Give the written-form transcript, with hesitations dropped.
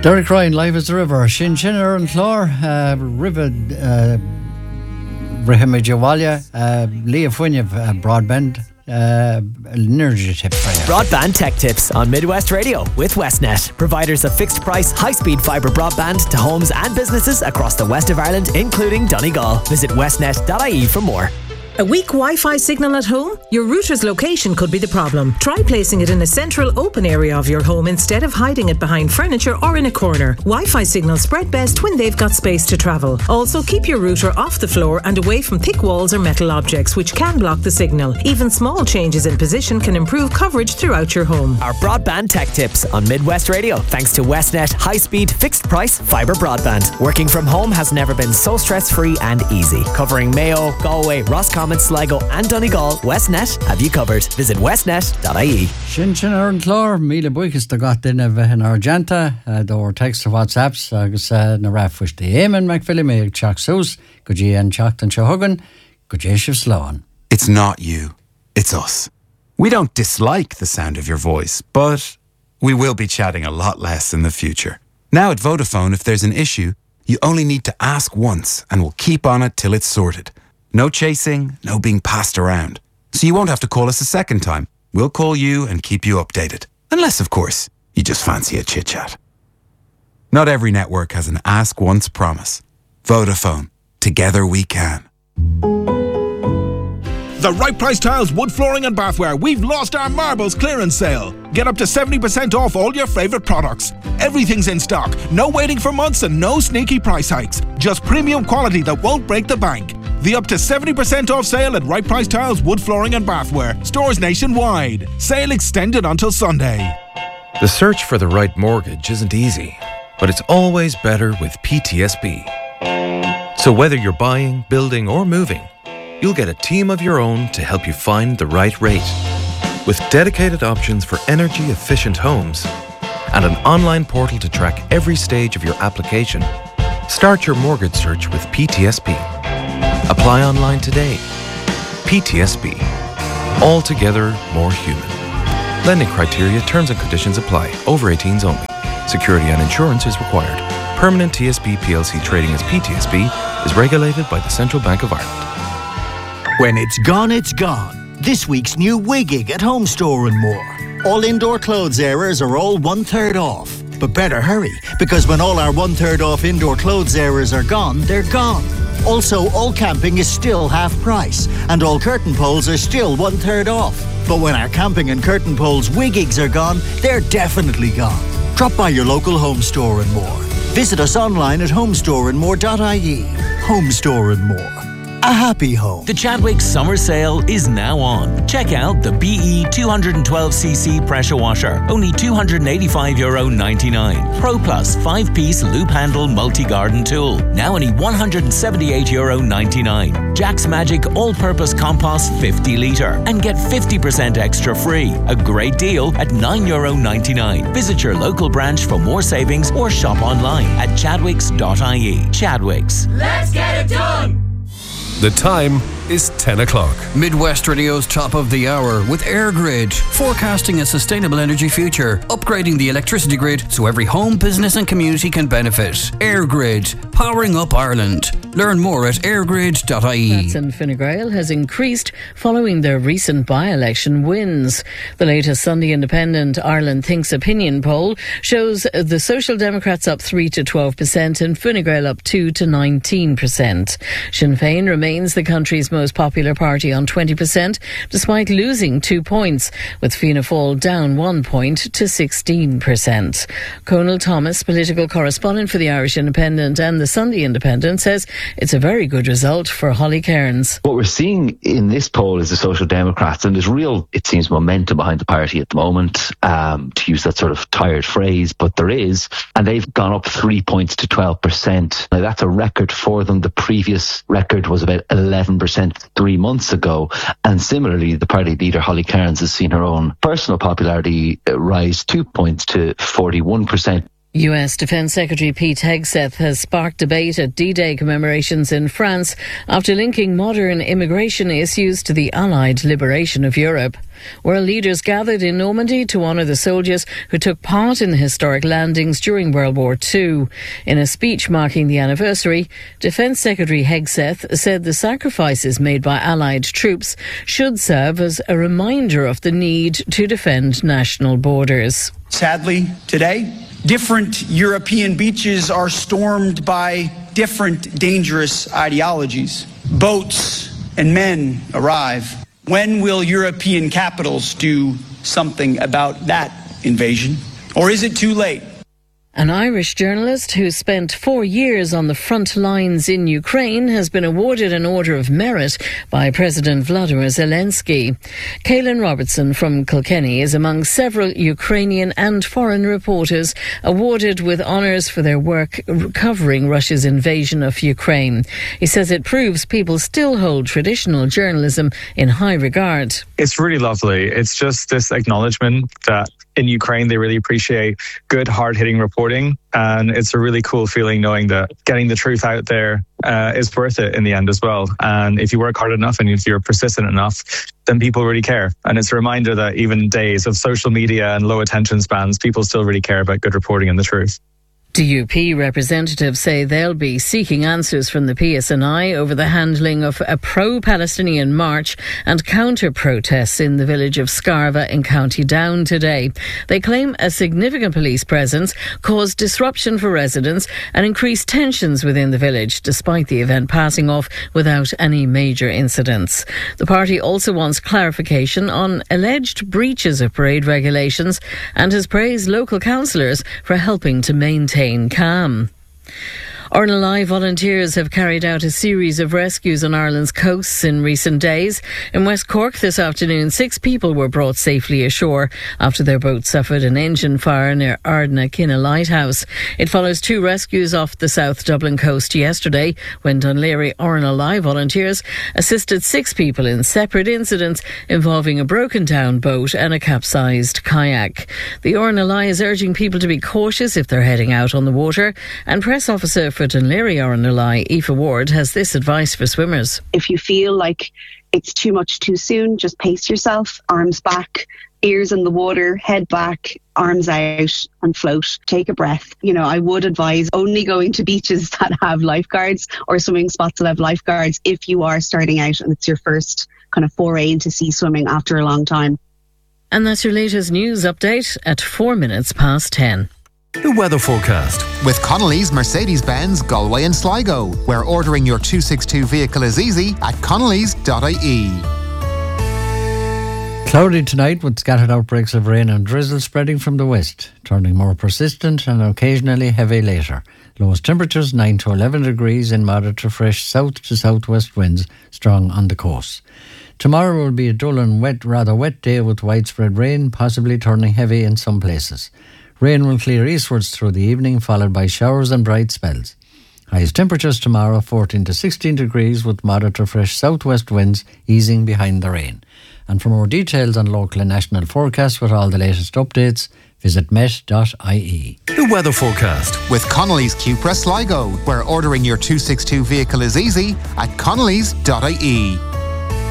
Derek Ryan, Live as the River, Shin Chinner and Clor, Rivid, Rahimajawalya, Leah Fwynyv, Broadband, energy tip for you. Broadband tech tips on Midwest Radio with Westnet, providers of fixed price, high-speed fibre broadband to homes and businesses across the west of Ireland, including Donegal. Visit westnet.ie for more. A weak Wi-Fi signal at home? Your router's location could be the problem. Try placing it in a central open area of your home instead of hiding it behind furniture or in a corner. Wi-Fi signals spread best when they've got space to travel. Also, keep your router off the floor and away from thick walls or metal objects which can block the signal. Even small changes in position can improve coverage throughout your home. Our broadband tech tips on Midwest Radio, thanks to Westnet high-speed fixed price fibre broadband. Working from home has never been so stress-free and easy. Covering Mayo, Galway, Roscommon, Sligo and Donegal, Westnet have you covered. Visit westnet.ie. Shin Chinner and Clor, Mila Buikas da got in an Argenta, door text or WhatsApps, agus na raf wish the Eamon McPhilly me Chuck Sous, good ye and Chuck and Shahugan, good ye Shiv Sloan. It's not you, it's us. We don't dislike the sound of your voice, but we will be chatting a lot less in the future. Now at Vodafone, if there's an issue, you only need to ask once and we'll keep on it till it's sorted. No chasing, no being passed around. So you won't have to call us a second time. We'll call you and keep you updated. Unless, of course, you just fancy a chit-chat. Not every network has an ask once promise. Vodafone. Together we can. The Right Price Tiles Wood Flooring and Bathware. We've lost our marbles clearance sale. Get up to 70% off all your favourite products. Everything's in stock. No waiting for months and no sneaky price hikes. Just premium quality that won't break the bank. The up to 70% off sale at Right Price Tiles Wood Flooring and Bathware. Stores nationwide. Sale extended until Sunday. The search for the right mortgage isn't easy, but it's always better with PTSB. So whether you're buying, building or moving, you'll get a team of your own to help you find the right rate. With dedicated options for energy-efficient homes and an online portal to track every stage of your application, start your mortgage search with PTSB. Apply online today. PTSB. Altogether more human. Lending criteria, terms and conditions apply. Over 18s only. Security and insurance is required. Permanent TSB PLC trading as PTSB is regulated by the Central Bank of Ireland. When it's gone, it's gone. This week's new Wigig at Home Store and More. All indoor clothes areas are all 1/3 off. But better hurry, because when all our 1/3 off indoor clothes areas are gone, they're gone. Also, all camping is still half price, and all curtain poles are still 1/3 off. But when our camping and curtain poles Wigigs are gone, they're definitely gone. Drop by your local Home Store and More. Visit us online at homestoreandmore.ie. Home Store and More. A happy home. The Chadwicks summer sale is now on. Check out the BE 212cc pressure washer, only €285.99. Pro Plus 5-piece loop handle multi-garden tool, now only €178.99. Jack's Magic all-purpose compost 50 litre and get 50% extra free. A great deal at €9.99. Visit your local branch for more savings or shop online at chadwicks.ie. Chadwicks. Let's get it done! The time is 10 o'clock. Midwest Radio's top of the hour with EirGrid, forecasting a sustainable energy future, upgrading the electricity grid so every home, business and community can benefit. EirGrid, powering up Ireland. Learn more at eirgrid.ie. That's in Fine Gael has increased following their recent by-election wins. The latest Sunday Independent Ireland Thinks opinion poll shows the Social Democrats up 3 to 12% and Fine Gael up 2 to 19%. Sinn Féin remains the country's most popular party on 20%, despite losing 2 points, with Fianna Fáil down 1 point to 16%. Conal Thomas, political correspondent for the Irish Independent and the Sunday Independent, says it's a very good result for Holly Cairns. What we're seeing in this poll is the Social Democrats, and there's real, it seems, momentum behind the party at the moment, to use that sort of tired phrase, but there is, and they've gone up 3 points to 12%. Now that's a record for them. The previous record was about 11% 3 months ago, and similarly the party leader Holly Cairns has seen her own personal popularity rise 2 points to 41%. US Defence Secretary Pete Hegseth has sparked debate at D-Day commemorations in France after linking modern immigration issues to the Allied liberation of Europe. World leaders gathered in Normandy to honour the soldiers who took part in the historic landings during World War II. In a speech marking the anniversary, Defence Secretary Hegseth said the sacrifices made by Allied troops should serve as a reminder of the need to defend national borders. Sadly, today, different European beaches are stormed by different dangerous ideologies. Boats and men arrive. When will European capitals do something about that invasion? Or is it too late? An Irish journalist who spent 4 years on the front lines in Ukraine has been awarded an Order of Merit by President Vladimir Zelensky. Caelan Robertson from Kilkenny is among several Ukrainian and foreign reporters awarded with honours for their work covering Russia's invasion of Ukraine. He says it proves people still hold traditional journalism in high regard. It's really lovely. It's just this acknowledgement that in Ukraine they really appreciate good, hard-hitting reporting, and it's a really cool feeling knowing that getting the truth out there is worth it in the end as well. And if you work hard enough and if you're persistent enough, then people really care. And it's a reminder that even in days of social media and low attention spans, people still really care about good reporting and the truth. DUP representatives say they'll be seeking answers from the PSNI over the handling of a pro-Palestinian march and counter-protests in the village of Scarva in County Down today. They claim a significant police presence caused disruption for residents and increased tensions within the village, despite the event passing off without any major incidents. The party also wants clarification on alleged breaches of parade regulations and has praised local councillors for helping to maintain calm. RNLI volunteers have carried out a series of rescues on Ireland's coasts in recent days. In West Cork this afternoon, 6 people were brought safely ashore after their boat suffered an engine fire near Ardnakinna Lighthouse. It follows 2 rescues off the South Dublin coast yesterday when Dún Laoghaire RNLI volunteers assisted 6 people in separate incidents involving a broken down boat and a capsized kayak. The RNLI is urging people to be cautious if they're heading out on the water, and press officer for Dún Laoghaire RNLI, Aoife Ward, has this advice for swimmers. If you feel like it's too much too soon, just pace yourself, arms back, ears in the water, head back, arms out and float. Take a breath. I would advise only going to beaches that have lifeguards or swimming spots that have lifeguards if you are starting out and it's your first kind of foray into sea swimming after a long time. And that's your latest news update at 10:04. The weather forecast. With Connolly's Mercedes-Benz Galway and Sligo, where ordering your 262 vehicle is easy at connellys.ie. Cloudy tonight with scattered outbreaks of rain and drizzle spreading from the west, turning more persistent and occasionally heavy later. Lowest temperatures 9 to 11 degrees in moderate to fresh south to southwest winds, strong on the coast. Tomorrow will be a dull and rather wet day with widespread rain, possibly turning heavy in some places. Rain will clear eastwards through the evening, followed by showers and bright spells. Highest temperatures tomorrow 14 to 16 degrees with moderate to fresh southwest winds easing behind the rain. And for more details on local and national forecasts with all the latest updates, visit met.ie. The weather forecast with Connolly's Cupra Sligo, where ordering your 262 vehicle is easy at connellys.ie.